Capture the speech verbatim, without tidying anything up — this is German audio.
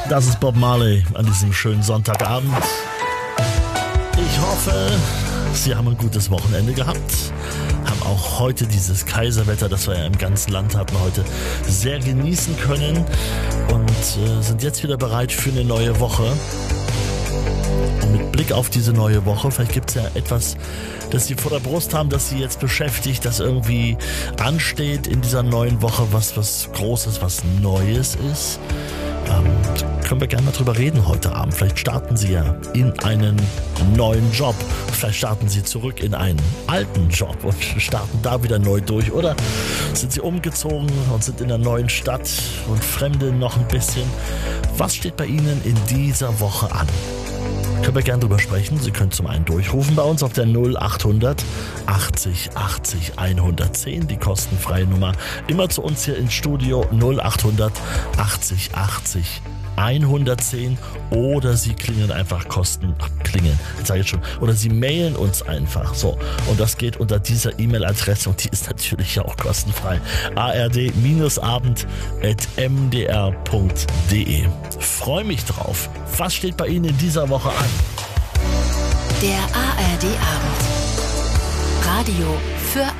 Das ist Bob Marley an diesem schönen Sonntagabend. Ich hoffe, Sie haben ein gutes Wochenende gehabt. Haben auch heute dieses Kaiserwetter, das wir ja im ganzen Land hatten, heute sehr genießen können. Und äh, sind jetzt wieder bereit für eine neue Woche. Und mit Blick auf diese neue Woche, vielleicht gibt es ja etwas, das Sie vor der Brust haben, das Sie jetzt beschäftigt, das irgendwie ansteht in dieser neuen Woche, was was Großes, was Neues ist. Ähm, können wir gerne mal drüber reden heute Abend. Vielleicht starten Sie ja in einen neuen Job. Vielleicht starten Sie zurück in einen alten Job und starten da wieder neu durch. Oder sind Sie umgezogen und sind in einer neuen Stadt und fremdeln noch ein bisschen. Was steht bei Ihnen in dieser Woche an? Können wir gerne drüber sprechen. Sie können zum einen durchrufen bei uns auf der null achthundert achtzig achtzig hundertzehn, die kostenfreie Nummer. Immer zu uns hier ins Studio null achthundert achtzig achtzig hundertzehn oder Sie klingeln einfach Kosten, ach, klingeln, jetzt sage ich schon, oder Sie mailen uns einfach, so, und das geht unter dieser E-Mail-Adresse und die ist natürlich auch kostenfrei, a r d abend at m d r punkt d e. Freue mich drauf. Was steht bei Ihnen in dieser Woche an? Der A R D Abend. Radio für